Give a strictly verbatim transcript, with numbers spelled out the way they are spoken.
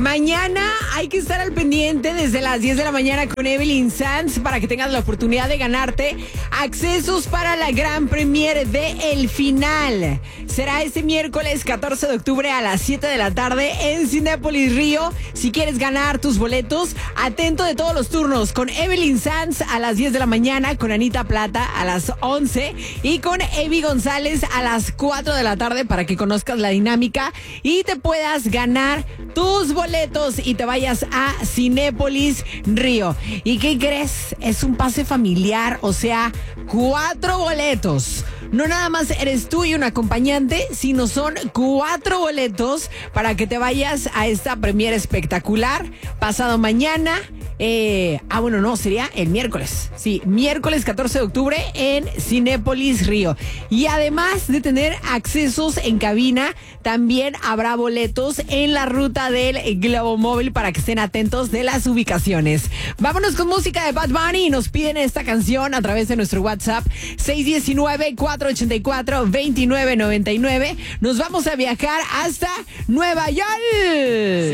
Mañana hay que estar al pendiente desde las diez de la mañana con Evelyn Sanz para que tengas la oportunidad de ganarte accesos para la gran premiere de El Final. Será este miércoles catorce de octubre a las siete de la tarde en Cinépolis Río. Si quieres ganar tus boletos, atento de todos los turnos con Evelyn Sanz a las diez de la mañana, con Anita Plata a las once y con Evi González a las cuatro de la tarde para que conozcas la dinámica y te puedas ganar tus boletos y te vayas a Cinépolis Río. ¿Y qué crees? Es un pase familiar, o sea, cuatro boletos. No nada más eres tú y un acompañante, sino son cuatro boletos para que te vayas a esta premiere espectacular pasado mañana. Eh, ah, bueno, no, sería el miércoles. Sí, miércoles catorce de octubre en Cinépolis Río. Y además de tener accesos en cabina, también habrá boletos en la ruta del Globo Móvil para que estén atentos de las ubicaciones. Vámonos con música de Bad Bunny y nos piden esta canción a través de nuestro WhatsApp seis uno nueve, cuatro ocho cuatro, dos nueve nueve nueve. Nos vamos a viajar hasta Nueva York.